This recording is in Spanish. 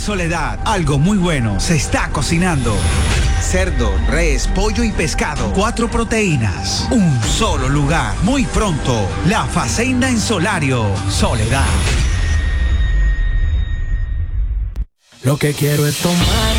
Soledad, algo muy bueno se está cocinando. Cerdo, res, pollo y pescado. 4 proteínas. Un solo lugar. Muy pronto. La Facenda en Solario. Soledad. Lo que quiero es tomar